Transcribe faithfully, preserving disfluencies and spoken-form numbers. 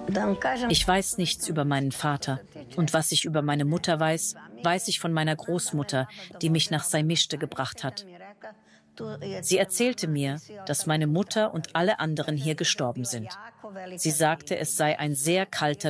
Ich weiß nichts über meinen Vater. Und was ich über meine Mutter weiß, weiß ich von meiner Großmutter, die mich nach Saimischte gebracht hat. Sie erzählte mir, dass meine Mutter und alle anderen hier gestorben sind. Sie sagte, es sei ein sehr kalter